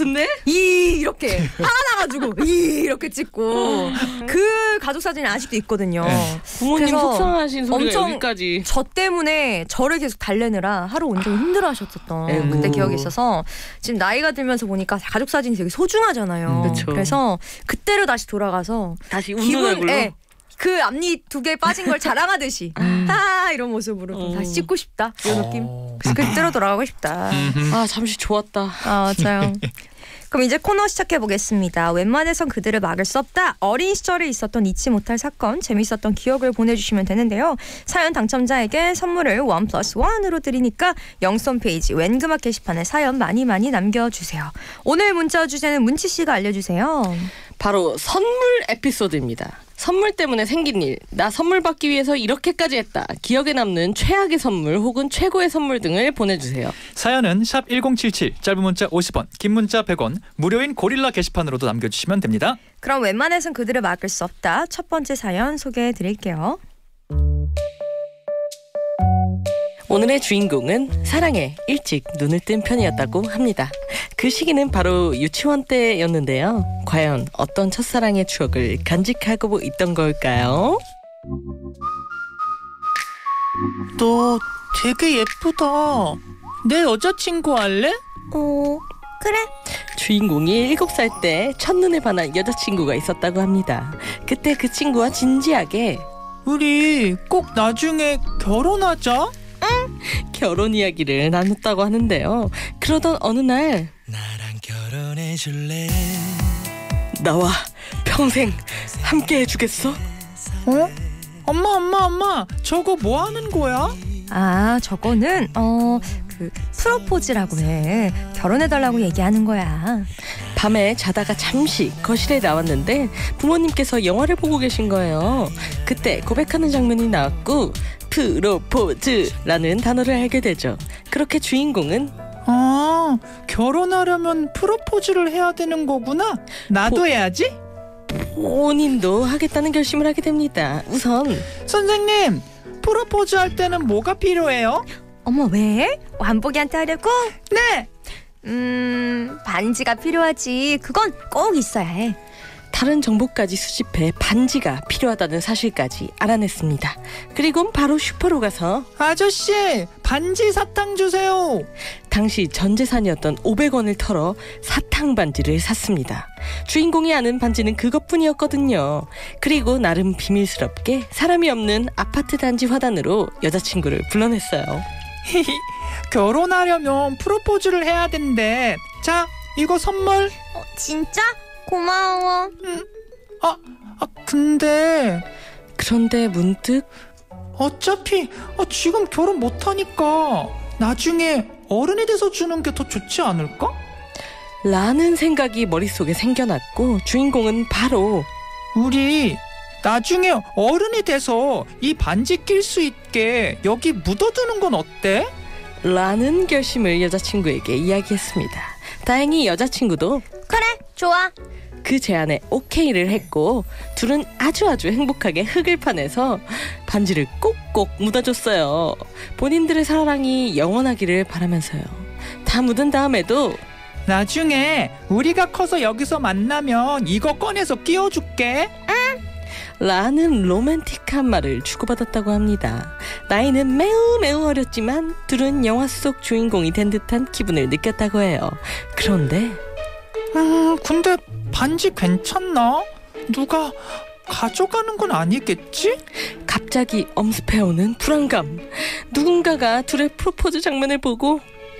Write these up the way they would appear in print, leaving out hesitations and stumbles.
같은데? 이렇게 화가 나가지고 이렇게 찍고 그 가족 사진이 아직도 있거든요. 네. 부모님 속상하신 소리가 여기까지. 저 때문에 저를 계속 달래느라 하루 온종일 힘들어하셨었던 그때 기억이 있어서 지금 나이가 들면서 보니까 가족 사진이 되게 소중하잖아요. 그래서 그때로 다시 돌아가서 다시 웃는 얼굴로? 그 앞니 2개 빠진 걸 자랑하듯이 이런 모습으로 다시 찍고 싶다 이런 느낌. 그래서 그때로 돌아가고 싶다. 잠시 좋았다. 맞아요. 그럼 이제 코너 시작해보겠습니다. 웬만해선 그들을 막을 수 없다. 어린 시절에 있었던 잊지 못할 사건, 재밌었던 기억을 보내주시면 되는데요. 사연 당첨자에게 선물을 1+1으로 드리니까 영선 페이지 웬그막 게시판에 사연 많이 남겨주세요. 오늘 문자 주제는 문치씨가 알려주세요. 바로 선물 에피소드입니다. 선물 때문에 생긴 일, 나 선물 받기 위해서 이렇게까지 했다, 기억에 남는 최악의 선물 혹은 최고의 선물 등을 보내주세요. 사연은 샵 1077, 짧은 문자 50원, 긴 문자 100원, 무료인 고릴라 게시판으로도 남겨주시면 됩니다. 그럼 웬만해선 그들을 막을 수 없다. 첫 번째 사연 소개해드릴게요. 오늘의 주인공은 사랑에 일찍 눈을 뜬 편이었다고 합니다. 그 시기는 바로 유치원 때였는데요. 과연 어떤 첫사랑의 추억을 간직하고 있던 걸까요? 너 되게 예쁘다. 내 여자친구 할래? 그래. 주인공이 7살 때 첫눈에 반한 여자친구가 있었다고 합니다. 그때 그 친구와 진지하게 우리 꼭 나중에 결혼하자. 결혼 이야기를 나눴다고 하는데요. 그러던 어느 날 나랑 결혼해 줄래? 나와 평생 함께 해주겠어? 엄마 저거 뭐 하는 거야? 저거는 그 프로포즈라고 해. 결혼해달라고 얘기하는 거야. 밤에 자다가 잠시 거실에 나왔는데 부모님께서 영화를 보고 계신 거예요. 그때 고백하는 장면이 나왔고 프로포즈라는 단어를 알게 되죠. 그렇게 주인공은 결혼하려면 프로포즈를 해야 되는 거구나. 나도 해야지. 본인도 하겠다는 결심을 하게 됩니다. 우선 선생님, 프로포즈 할 때는 뭐가 필요해요? 어머, 왜? 완복이한테 하려고? 네. 반지가 필요하지. 그건 꼭 있어야 해. 다른 정보까지 수집해 반지가 필요하다는 사실까지 알아냈습니다. 그리고 바로 슈퍼로 가서 아저씨, 반지 사탕 주세요. 당시 전 재산이었던 500원을 털어 사탕 반지를 샀습니다. 주인공이 아는 반지는 그것뿐이었거든요. 그리고 나름 비밀스럽게 사람이 없는 아파트 단지 화단으로 여자친구를 불러냈어요. 결혼하려면 프로포즈를 해야 된대. 자, 이거 선물. 진짜? 고마워. 근데 그런데 문득 어차피 지금 결혼 못하니까 나중에 어른이 돼서 주는 게 더 좋지 않을까? 라는 생각이 머릿속에 생겨났고 주인공은 바로 우리 나중에 어른이 돼서 이 반지 낄 수 있게 여기 묻어두는 건 어때? 라는 결심을 여자친구에게 이야기했습니다. 다행히 여자친구도 그래, 좋아. 그 제안에 오케이를 했고 둘은 아주 행복하게 흙을 파내서 반지를 꼭꼭 묻어줬어요. 본인들의 사랑이 영원하기를 바라면서요. 다 묻은 다음에도 나중에 우리가 커서 여기서 만나면 이거 꺼내서 끼워줄게. 라는 로맨틱한 말을 주고받았다고 합니다. 나이는 매우 어렸지만 둘은 영화 속 주인공이 된 듯한 기분을 느꼈다고 해요. 그런데 근데 반지 괜찮나? 누가 가져가는 건 아니겠지? 갑자기 엄습해오는 불안감. 누군가가 둘의 프로포즈 장면을 보고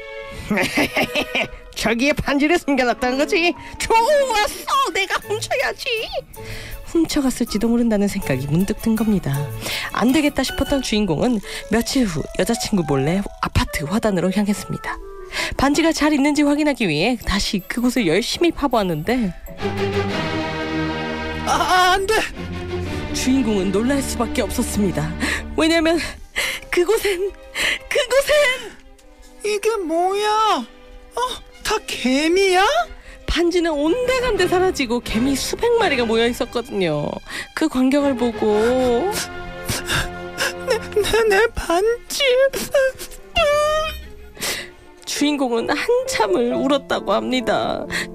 저기에 반지를 숨겨놨다는 거지. 좋았어, 내가 훔쳐야지. 훔쳐갔을지도 모른다는 생각이 문득 든 겁니다. 안 되겠다 싶었던 주인공은 며칠 후 여자친구 몰래 아파트 화단으로 향했습니다. 반지가 잘 있는지 확인하기 위해 다시 그곳을 열심히 파보았는데 안 돼! 주인공은 놀랄 수밖에 없었습니다. 왜냐면 그곳엔 이게 뭐야? 다 개미야? 반지는 온데간데 사라지고 개미 수백 마리가 모여 있었거든요. 그 광경을 보고 내 반지. 주인공은 한참을 울었다고 합니다.